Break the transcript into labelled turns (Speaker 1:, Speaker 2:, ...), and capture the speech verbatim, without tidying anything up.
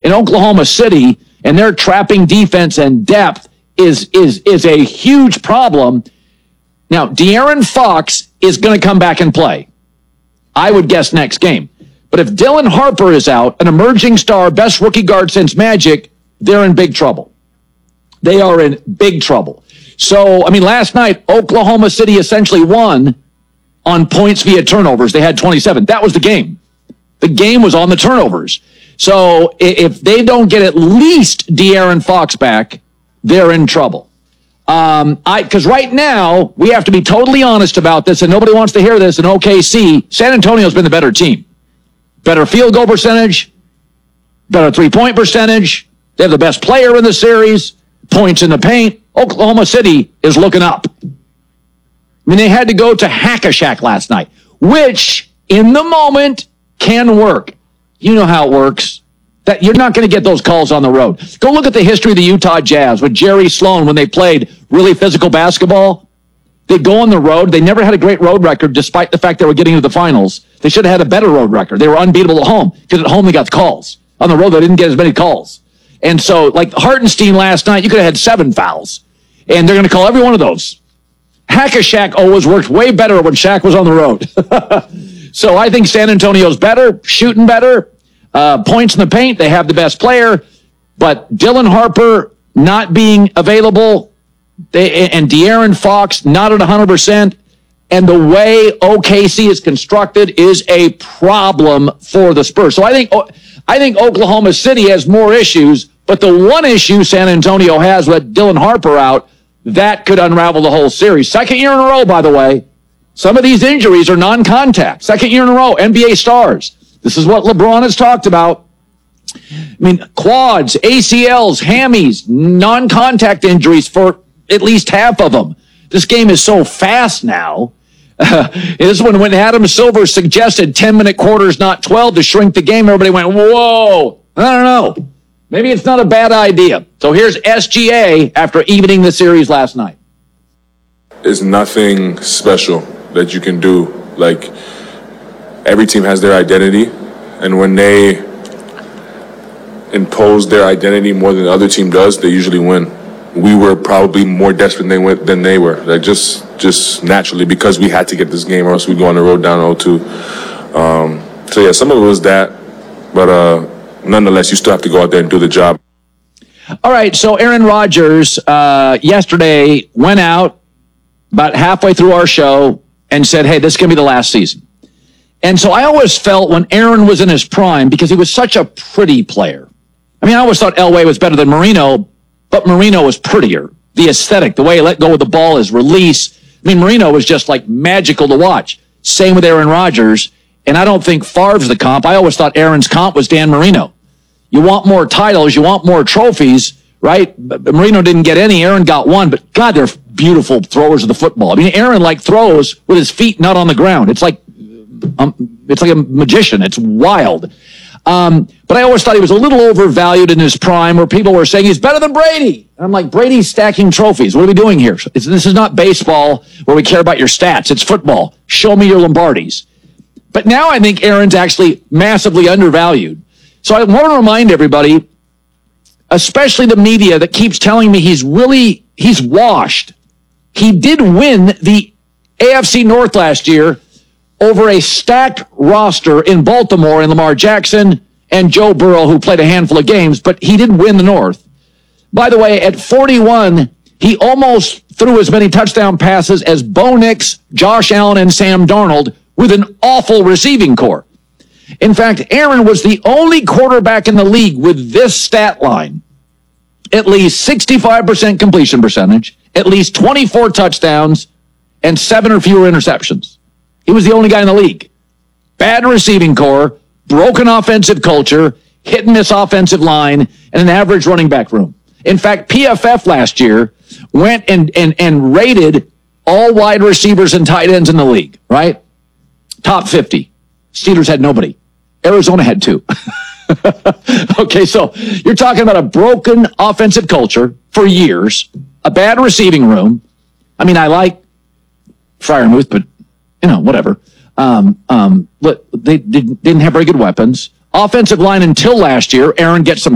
Speaker 1: in Oklahoma City, and their trapping defense and depth is is is a huge problem. Now, De'Aaron Fox is going to come back and play, I would guess, next game. But if Dylan Harper is out, an emerging star, best rookie guard since Magic, they're in big trouble. They are in big trouble. So, I mean, last night, Oklahoma City essentially won on points via turnovers. They had twenty-seven. That was the game. The game was on the turnovers. So if they don't get at least De'Aaron Fox back, they're in trouble. Um, I because right now, we have to be totally honest about this, and nobody wants to hear this in O K C. San Antonio's been the better team. Better field goal percentage, better three-point percentage. They have the best player in the series, points in the paint. Oklahoma City is looking up. I mean, they had to go to Hack-a-Shack last night, which in the moment can work. You know how it works. That you're not going to get those calls on the road. Go look at the history of the Utah Jazz with Jerry Sloan when they played really physical basketball. They'd go on the road. They never had a great road record despite the fact they were getting to the finals. They should have had a better road record. They were unbeatable at home because at home they got the calls. On the road, they didn't get as many calls. And so, like Hartenstein last night, you could have had seven fouls. And they're going to call every one of those. Hack-a-Shack always worked way better when Shaq was on the road. So I think San Antonio's better, shooting better, uh, points in the paint. They have the best player. But Dylan Harper not being available, they, and De'Aaron Fox not at one hundred percent, and the way O K C is constructed is a problem for the Spurs. So I think I think Oklahoma City has more issues, but the one issue San Antonio has with Dylan Harper out, that could unravel the whole series. Second year in a row, by the way. Some of these injuries are non-contact. Second year in a row, N B A stars. This is what LeBron has talked about. I mean, quads, A C Ls, hammies, non-contact injuries for at least half of them. This game is so fast now. Uh, this is when, when Adam Silver suggested ten-minute quarters, not twelve, to shrink the game. Everybody went, whoa, I don't know. Maybe it's not a bad idea. So here's S G A after evening the series last night.
Speaker 2: It's nothing special that you can do. Like, every team has their identity, and when they impose their identity more than the other team does, they usually win. We were probably more desperate than they, went, than they were, like just just naturally, because we had to get this game or else we'd go on the road down oh two. Um, so, yeah, some of it was that, but uh, nonetheless, you still have to go out there and do the job.
Speaker 1: All right, so Aaron Rodgers uh, yesterday went out about halfway through our show and said, hey, this is going to be the last season. And so I always felt when Aaron was in his prime, because he was such a pretty player. I mean, I always thought Elway was better than Marino, but Marino was prettier. The aesthetic, the way he let go of the ball, his release. I mean, Marino was just like magical to watch. Same with Aaron Rodgers. And I don't think Favre's the comp. I always thought Aaron's comp was Dan Marino. You want more titles, you want more trophies, right? Marino didn't get any. Aaron got one, but God, they're beautiful throwers of the football. I mean, Aaron like throws with his feet not on the ground. It's like um, it's like a magician. It's wild. Um, but I always thought he was a little overvalued in his prime, where people were saying he's better than Brady. And I'm like, Brady's stacking trophies. What are we doing here? It's, this is not baseball where we care about your stats. It's football. Show me your Lombardis. But now I think Aaron's actually massively undervalued. So I want to remind everybody, especially the media that keeps telling me he's really, he's washed. He did win the A F C North last year over a stacked roster in Baltimore and Lamar Jackson and Joe Burrow, who played a handful of games, but he did win the North. By the way, at forty-one, he almost threw as many touchdown passes as Bo Nix, Josh Allen, and Sam Darnold with an awful receiving corps. In fact, Aaron was the only quarterback in the league with this stat line. At least sixty-five percent completion percentage, at least twenty-four touchdowns, and seven or fewer interceptions. He was the only guy in the league. Bad receiving corps, broken offensive culture, hit and miss offensive line, and an average running back room. In fact, P F F last year went and, and, and rated all wide receivers and tight ends in the league, right? Top fifty. Steelers had nobody. Arizona had two. Okay, so you're talking about a broken offensive culture for years, a bad receiving room. I mean, I like Freiermuth, but, you know, whatever. Um, um, but they didn't have very good weapons. Offensive line until last year, Aaron gets some